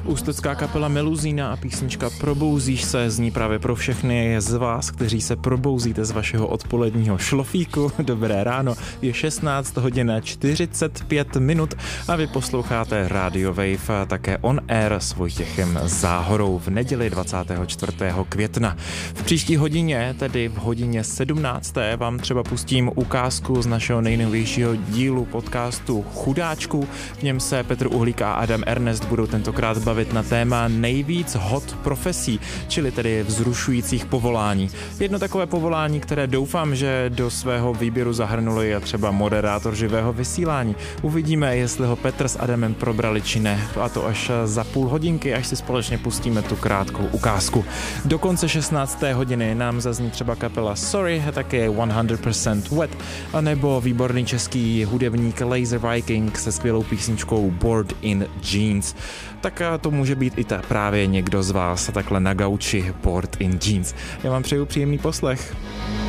Ústecká kapela Meluzína a písnička Probouzíš se zní právě pro všechny z vás, kteří se probouzíte z vašeho odpoledního šlofíku. Dobré ráno, je 16 hodin 45 minut a vy posloucháte Radio Wave, také on air s Vojtěchem Záhorou v neděli 24. května. V příští hodině, tedy v hodině 17. vám třeba pustím ukázku z našeho nejnovějšího dílu podcastu Chudáčku. V něm se Petr Uhlík a Adam Ernest budou tentokrát bavit na téma nejvíc hot profesí, čili tedy vzrušujících povolání. Jedno takové povolání, které doufám, že do svého výběru zahrnulo je třeba moderátor živého vysílání. Uvidíme, jestli ho Petr s Adamem probrali či ne, a to až za půl hodinky, až si společně pustíme tu krátkou ukázku. Do konce 16. hodiny nám zazní třeba kapela Sorry, také 100% Wet, anebo výborný český hudebník Laser Viking se skvělou písničkou Bored in Jeans. Tak to může být i právě někdo z vás takhle na gauči Bored in Jeans. Já vám přeju příjemný poslech.